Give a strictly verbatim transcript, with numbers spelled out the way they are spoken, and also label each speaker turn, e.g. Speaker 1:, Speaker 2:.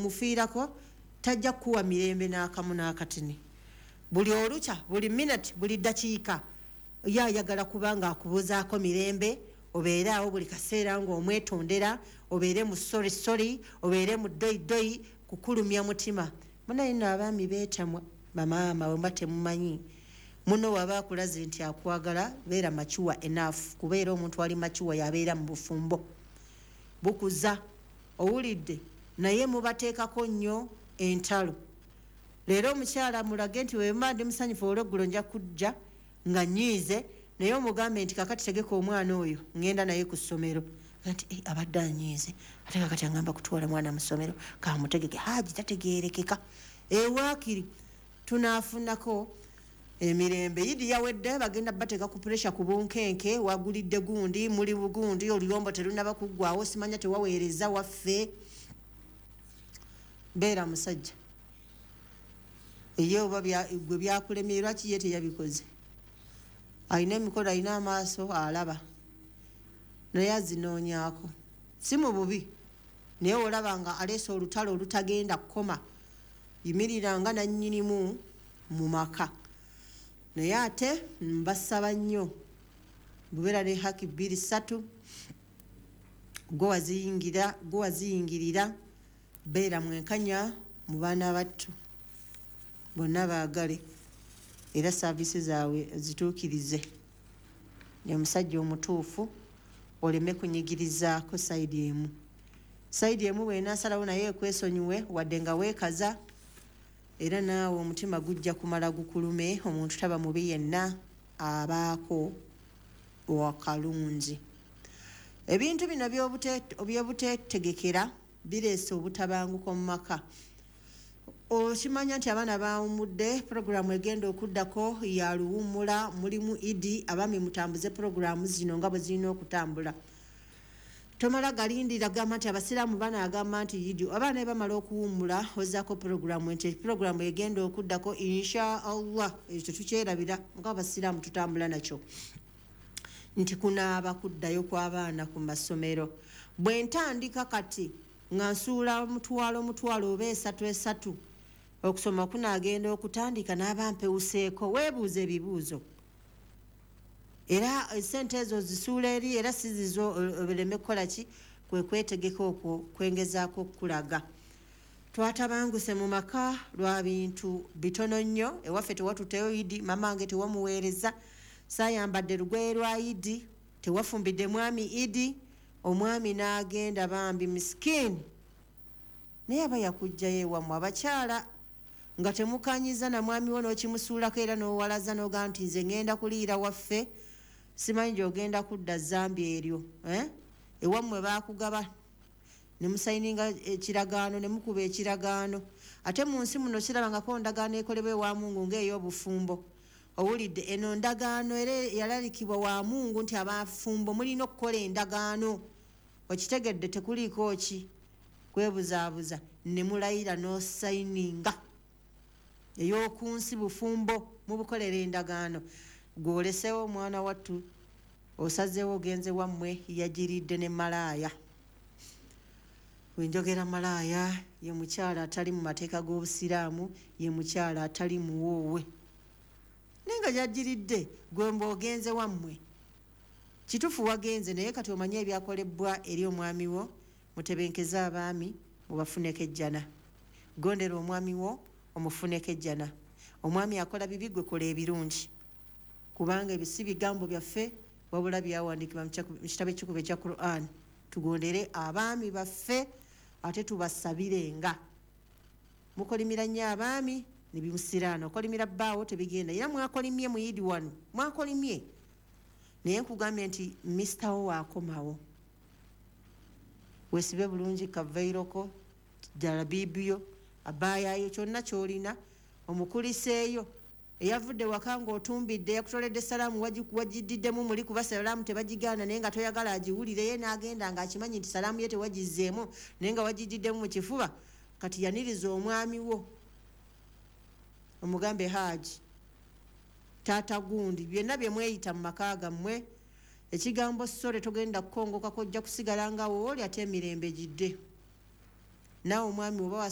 Speaker 1: omufiirako tajja kuwa mirembe n'akamu n'akatini. Buli olucha buli minute buli dakiika ya yagala kubanga akubuzaako mirembe obeere awo buli kaseera ng'omwetondera obeere mu sorry sorry obeere mu doi doi kukulumya mutima. Munaye nno abaami beetamwa bamaama wemba temumanyi muno waba akulaze nti akwagala beera machuwa enough kubeera omuntu ali machuwa yabeera mu bufumbo bukuza owulidde naye mubateekako nnyo entalo. Leero omukyala mulage nti wemba ndi musanyufu olweggulo nja kujja nga nnyiize naye omugambe nti kakati tegeka omwana oyo ngenda naye ku ssomero nti eh, abadde anyiize ate kakati angamba kutwala mwana mu ssomero kamutegeke haji tategeerekeka ewaakiri tunaafunako emirembe yidi yawedde bagenda bateeka ku pressure ku bunkenke wagulidde gundi muli bugundi oluyombo terunaba kuggwawo simanya tewaweereza waffe beera musajja eyo oba gwe byakulemye lwaki ye teyabikoze ayina emikono ayina amaaso alaba naye azinoonyaako si mu bubi naye olaba nga aleesa olutalo olutagenda kkoma yimiriranga nannyinimu mu maka. Naye ate mbasaba nnyo bubeera ne haki bbiri ssatu gwe waziyingira gwe waziyingirira beera mwenkanya mu baana battu bonna baagale era saavisi zaabwe zituukirize. Ye musajja omutuufu oleme kunyigirizaako sayidi emu. Sayidi emu bw'enaasalawo naye ekwesonyiwe wadde nga weekaza era naawe omutima gujja kumala gukulume omuntu taba mubi yenna abaako wakalungi. Ebintu bino by'obuteetegekera bireese obutabanguko mu maka. Okimanya nti abaana bawumudde puroguramu egenda okuddako ya luwummula mulimu idi abaami mutambuze puroguramu zino nga bwe zirina okutambula. Tomala galindira gamba nti abasiraamu bana agamba nti idi abaana ne bamala okuwummula ozzaako puroguramu nti puroguramu egenda okuddako insha Allah ekyo tukyerabira nga abasiraamu tutambula nakyo nti kunaaba kuddayo kw'abaana ku masomero. Bwe ntandika kati nga nsuula mutwalo mutwalo oba esatu esatu okusoma kunaagenda okutandika n'abampewuseeko weebuuza ebibuuzo era esente ezo zisuula eri era si zizo obireme kukola ki kwe kwetegeka okwo kwengezaako okulaga. Twatabanguse mu maka lwa bintu bitono nnyo ewaffe tewatuteyo idi mamange tewamuweereza saayambadde lugoye lwa idi tewafumbidde mwami idi omwami n'agenda bambi miskini naye aba yakujjayo ewammwe abakyala nga temukanyiza na mwami wo n'okimusuulako era n'owalaza n'ogaa nti nze ngenda kuliira waffe simanyi gy'ogenda kudda Zambia eryo eh? Ewammwe baakugaba ne musayininga ekiragaano ne mukuba ekiragaano ate mu nsi muno kirabangako ndagaano ekolebwa ewa Mungu ng'ey'obufumbo. Owulidde eno ndagaano era yalalikibwa wa Mungu nti abafumbo mulina okukola endagaano okitegedde tekuliiko ki kwebuzaabuza ne mulayira n'osayininga ey'okunsi bufumbo mubukolera endagaano. Gwolesewo omwana wattu osazeewo ogenze wammwe yagiridde ne malaaya. Wenjogera malaaya ye mukyala atali mu mateeka g'obusiraamu ye mukyala atali muwoowe naye nga yagiridde gwe mba ogenze wammwe kituufu wagenze naye kati omanye ebyakolebwa eri omwami wo mutebenkeze abaami mubafuneko ejjana. Gondera omwami wo omufuneko ejjana. Omwami akola bibi gwe kola ebirungi kubanga ebisi bigambo byaffe wabula byawandiikibwa mu kitabo ekikulu ekya Quran. Tugondere abaami baffe ate tubasabirenga. Mukolimira nnyo abaami ne bimusiraana okolimira bbaawo tebigenda era mwakolimye mu yidi wano mwakolimye naye nkugambye nti mister wo waakomawo weesibe bulungi kavairoko jalabibiyo abaayayo kyonna kyolina omukuliseeyo eyavudde waka ng'otumbidde yakutoledde salaamu wagididdemu muli kuba salaamu tebagigaana naye nga toyagala agiwulire ye n'agenda ng'akimanyi nti salaamu ye tewagizzeemu naye nga wagididdemu mu kifuba kati yaniriza omwami wo omugambe Haji taata gundi byonna bye mweyita mu maka gammwe ekigambo sore togenda kukongoka kojja kusigala nga wooli ate emirembe gidde naawe omwami oba